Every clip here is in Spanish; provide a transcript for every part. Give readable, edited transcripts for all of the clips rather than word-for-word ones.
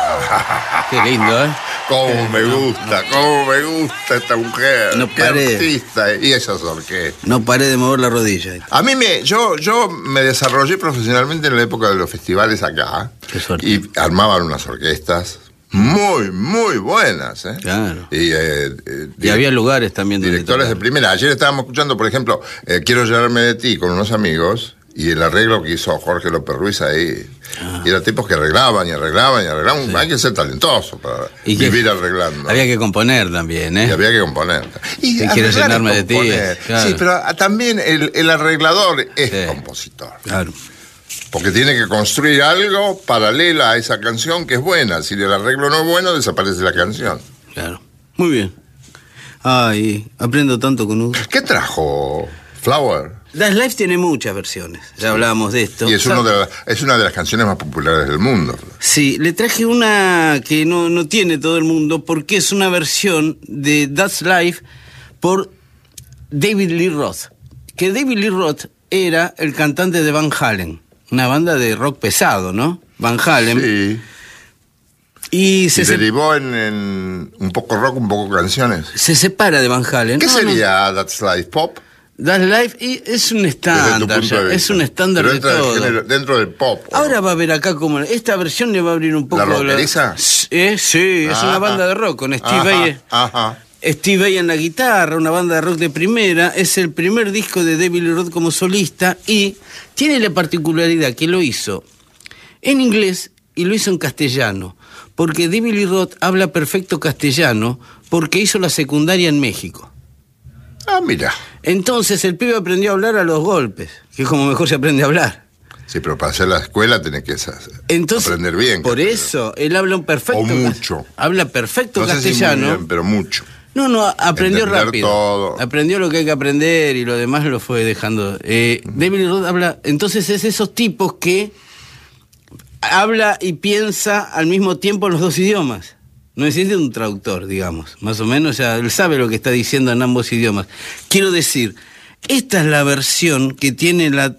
Qué lindo, ¿eh? Cómo me gusta esta mujer. No qué paré. artista. Y esas orquestas. No paré de mover la rodilla. A mí yo me desarrollé profesionalmente en la época de los festivales acá. Qué suerte. Y armaban unas orquestas muy, muy buenas, ¿eh? Claro. Y había lugares también donde directores de tocar. primera. Ayer estábamos escuchando, por ejemplo, Quiero llevarme de ti con unos amigos, y el arreglo que hizo Jorge López Ruiz ahí. Y eran tipos que arreglaban. Sí. Hay que ser talentoso para vivir arreglando. Había que componer también, ¿eh? Y había que componer. Y quiero llenarme de ti. Claro. Sí, pero también el arreglador es compositor. Claro. Porque tiene que construir algo paralela a esa canción que es buena. Si el arreglo no es bueno, desaparece la canción. Claro. Muy bien. Ay, aprendo tanto con Hugo. ¿Qué trajo Flower? Das Life tiene muchas versiones. Ya hablábamos de esto. Y es una de las canciones más populares del mundo. Sí, le traje una que no tiene todo el mundo porque es una versión de That's Life por David Lee Roth. Que David Lee Roth era el cantante de Van Halen. Una banda de rock pesado, ¿no? Van Halen. Sí. Y se derivó en un poco rock, un poco canciones. Se separa de Van Halen. ¿Qué sería That's Life? ¿Pop? That's Life y es un estándar. Es un estándar de todo. Dentro del pop. Ahora va a ver acá como esta versión le va a abrir un poco. ¿La rockeriza? Sí, es una banda de rock con Steve Vai. Steve Vai en la guitarra, una banda de rock de primera. Es el primer disco de David Lee Roth como solista y tiene la particularidad que lo hizo en inglés y lo hizo en castellano, porque David Lee Roth habla perfecto castellano porque hizo la secundaria en México. Ah, mira. Entonces el pibe aprendió a hablar a los golpes, que es como mejor se aprende a hablar. Sí, pero para hacer la escuela tenés que aprender bien. Por eso, él habla un perfecto... O mucho. Habla perfecto no sé castellano. Si muy bien, pero mucho. No, aprendió entender rápido. Todo. Aprendió lo que hay que aprender y lo demás lo fue dejando. David Lee Roth habla... Entonces es esos tipos que habla y piensa al mismo tiempo en los dos idiomas. No necesita un traductor, digamos. Más o menos, ya él sabe lo que está diciendo en ambos idiomas. Quiero decir, esta es la versión que tiene la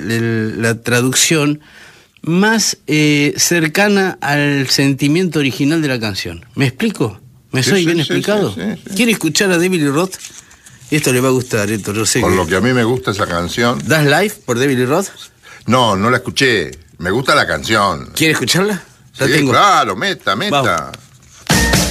traducción más cercana al sentimiento original de la canción. ¿Me explico? ¿Me soy bien explicado? Sí. ¿Quiere escuchar a David Lee Roth? Esto le va a gustar, esto yo sé. Por lo que a mí me gusta esa canción. ¿Das Life por David Lee Roth? No la escuché. Me gusta la canción. ¿Quiere escucharla? Sí, claro, meta. Vamos.